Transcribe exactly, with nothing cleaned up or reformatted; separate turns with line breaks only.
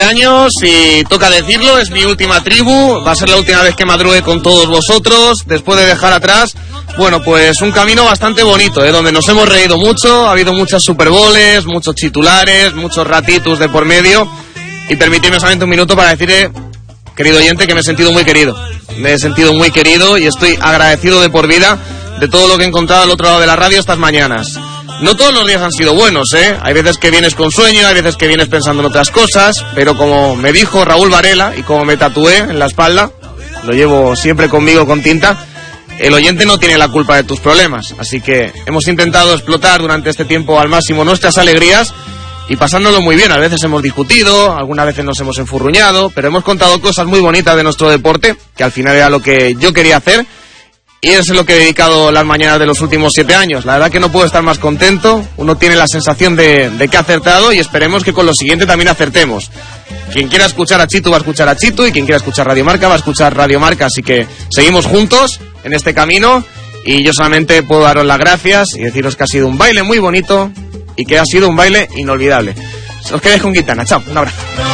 años y toca decirlo, es mi última tribu, va a ser la última vez que madrugue con todos vosotros, después de dejar atrás, bueno, pues un camino bastante bonito, ¿eh? Donde nos hemos reído mucho, ha habido muchas superboles, muchos titulares, muchos ratitos de por medio, y permitidme solamente un minuto para decirle, querido oyente, que me he sentido muy querido, me he sentido muy querido y estoy agradecido de por vida de todo lo que he encontrado al otro lado de la radio estas mañanas. No todos los días han sido buenos, ¿eh? Hay veces que vienes con sueño, hay veces que vienes pensando en otras cosas, pero como me dijo Raúl Varela, y como me tatué en la espalda, lo llevo siempre conmigo con tinta, el oyente no tiene la culpa de tus problemas. Así que hemos intentado explotar durante este tiempo al máximo nuestras alegrías y pasándolo muy bien. A veces hemos discutido, algunas veces nos hemos enfurruñado, pero hemos contado cosas muy bonitas de nuestro deporte, que al final era lo que yo quería hacer. Y eso es lo que he dedicado las mañanas de los últimos siete años. La verdad que no puedo estar más contento. Uno tiene la sensación de, de que ha acertado y esperemos que con lo siguiente también acertemos. Quien quiera escuchar a Chitu va a escuchar a Chitu y quien quiera escuchar Radio Marca va a escuchar Radio Marca. Así que seguimos juntos en este camino y yo solamente puedo daros las gracias y deciros que ha sido un baile muy bonito y que ha sido un baile inolvidable. Os quedáis con Quintana. Chao, un abrazo.